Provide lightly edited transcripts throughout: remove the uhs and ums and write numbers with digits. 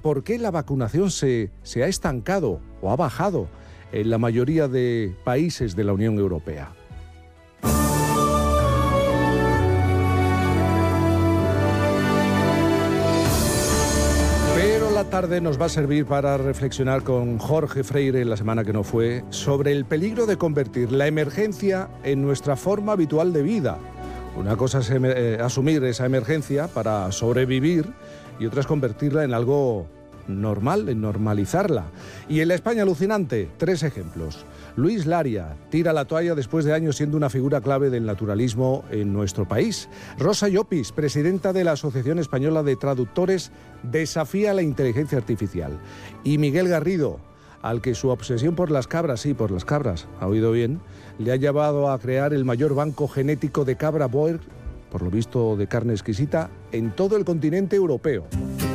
por qué la vacunación se ha estancado o ha bajado en la mayoría de países de la Unión Europea. Pero la tarde nos va a servir para reflexionar con Jorge Freire, la semana que no fue, sobre el peligro de convertir la emergencia en nuestra forma habitual de vida. Una cosa es asumir esa emergencia para sobrevivir y otra es convertirla en algo normal, en normalizarla. Y en la España alucinante, 3 ejemplos. Luis Laria tira la toalla después de años siendo una figura clave del naturalismo en nuestro país. Rosa Llopis, presidenta de la Asociación Española de Traductores, desafía la inteligencia artificial. Y Miguel Garrido, al que su obsesión por las cabras, sí, por las cabras, ha oído bien, le ha llevado a crear el mayor banco genético de cabra boer, por lo visto de carne exquisita, en todo el continente europeo.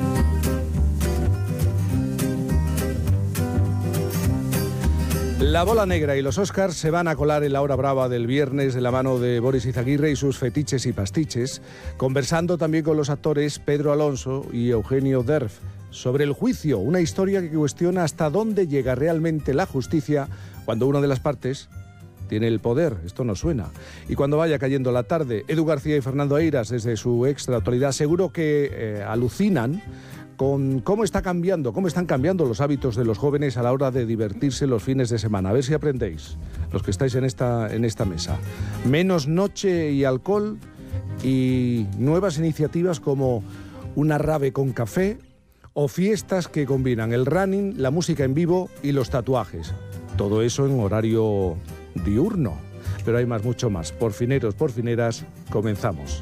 La bola negra y los Oscars se van a colar en la hora brava del viernes de la mano de Boris Izaguirre y sus fetiches y pastiches, conversando también con los actores Pedro Alonso y Eugenio Derf sobre el juicio, una historia que cuestiona hasta dónde llega realmente la justicia cuando una de las partes tiene el poder. Esto no suena. Y cuando vaya cayendo la tarde, Edu García y Fernando Eiras, desde su extra actualidad, seguro que alucinan con cómo están cambiando los hábitos de los jóvenes a la hora de divertirse los fines de semana. A ver si aprendéis, los que estáis en esta mesa. Menos noche y alcohol y nuevas iniciativas como una rave con café o fiestas que combinan el running, la música en vivo y los tatuajes. Todo eso en horario diurno. Pero hay mucho más. Por fineros, por fineras, comenzamos.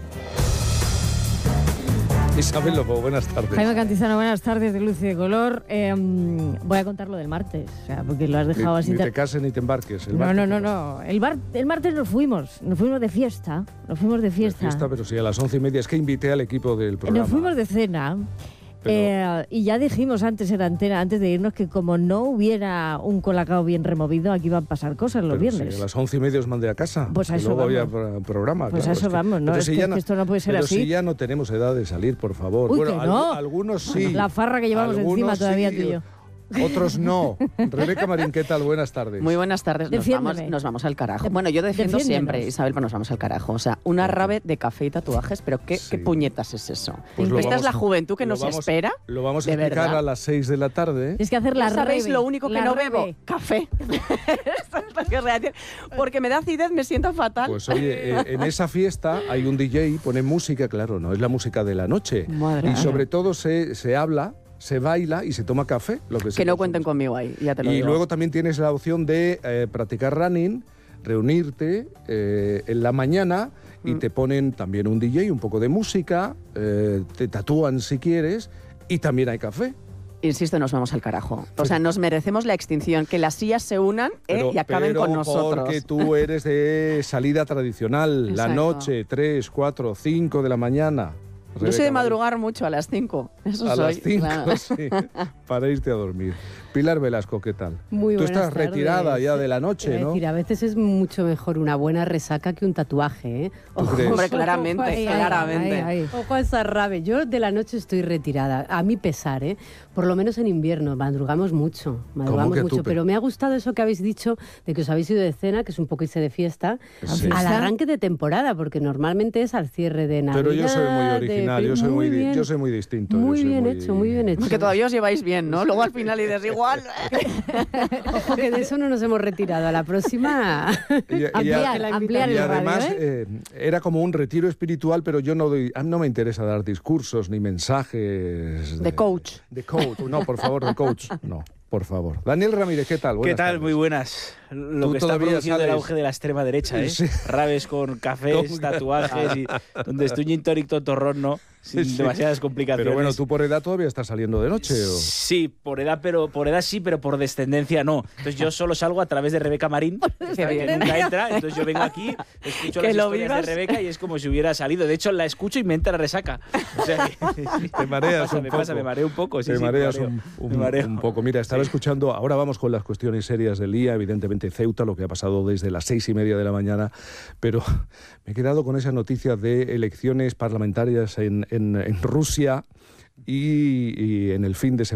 Isabel Lobo, buenas tardes. Jaime Cantizano, buenas tardes, de luz y de color. Voy a contar lo del martes, o sea, porque lo has dejado así. Ni te cases ni te embarques. No. El martes nos fuimos de fiesta. De fiesta, pero sí, a las 11:30 es que invité al equipo del programa. Nos fuimos de cena. Y ya dijimos antes en antena, antes de irnos, que como no hubiera un colacao bien removido, aquí van a pasar cosas los viernes. Sí, a las 11:30 os mandé a casa. Pues a eso luego vamos. Había programa. Pues claro, a eso vamos, ¿no? Es que esto no puede ser pero así. Pero si ya no tenemos edad de salir, por favor. Uy, bueno, que no. Algunos sí. La farra que llevamos encima todavía, sí, tú y yo. Otros no. Rebeca Marín, ¿qué tal? Buenas tardes. Muy buenas tardes. Nos vamos al carajo. Bueno, yo defiendo siempre, Isabel, pero nos vamos al carajo. O sea, una rave de café y tatuajes, pero ¿qué puñetas es eso? Pues esta es la juventud que nos espera. Lo vamos a explicar a las 6 de la tarde. Es que hacer la ¿Sabéis rave, lo único que no bebo? Café. Porque me da acidez, me siento fatal. Pues oye, en esa fiesta hay un DJ, pone música, claro, no es la música de la noche. Madre y sobre todo se habla, se baila y se toma café. Que no cuenten conmigo ahí, ya te lo digo. Y luego también tienes la opción de practicar running, reunirte en la mañana y te ponen también un DJ, un poco de música, te tatúan si quieres y también hay café. Insisto, nos vamos al carajo. O sea, nos merecemos la extinción, que las sillas se unan y acaben con nosotros. Porque tú eres de salida tradicional, la noche, 3, 4, 5 de la mañana. Yo soy de madrugar mucho, a las 5. Eso a soy. Las 5, claro. Sí, para irte a dormir. Pilar Velasco, ¿qué tal? Muy buenas tardes. Tú estás retirada ya de la noche, ¿no? A veces es mucho mejor una buena resaca que un tatuaje, ¿eh? ¿Tú crees? Hombre, claramente. Ojo a esa rave. Yo de la noche estoy retirada, a mi pesar, ¿eh? Por lo menos en invierno, madrugamos mucho, pero me ha gustado eso que habéis dicho de que os habéis ido de cena, que es un poco irse de fiesta, sí. Al arranque de temporada, porque normalmente es al cierre de Navidad. Pero yo soy muy original, yo soy muy distinto. Muy bien hecho. Porque todavía os lleváis bien, ¿no? Luego al final dices igual. Ojo, que de eso no nos hemos retirado. A la próxima ampliar y el además radio, era como un retiro espiritual, pero yo no me interesa dar discursos ni mensajes de coach. No, por favor, de coach. No, por favor. Daniel Ramírez, ¿qué tal? ¿Qué tal? Tardes. Muy buenas. Lo que está produciendo el auge de la extrema derecha, ¿eh? Sí. Raves con cafés, tatuajes y donde estoy un gin tonic tontorrón, sin demasiadas complicaciones. Pero bueno, tú por edad todavía estás saliendo de noche, ¿o? Sí, por edad sí, pero por descendencia no. Entonces yo solo salgo a través de Rebeca Marín, que nunca entra, entonces yo vengo aquí, escucho las historias de Rebeca y es como si hubiera salido. De hecho, la escucho y me entra la resaca. O sea que, te mareas un poco. Me mareo un poco. Te mareas un poco. Mira, estaba escuchando, ahora vamos con las cuestiones serias del día, evidentemente Ceuta, lo que ha pasado desde las 6:30 de la mañana, pero me he quedado con esa noticia de elecciones parlamentarias en Rusia y en el fin de semana.